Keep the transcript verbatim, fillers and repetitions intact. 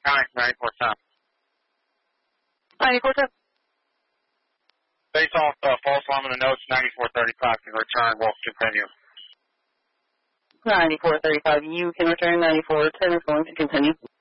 County ninety-four ten. ninety-four ten. Based off uh, false alarm in the notes, ninety-four thirty-five can return. We'll continue. ninety-four thirty-five, you can return. ninety-four ten is going to continue.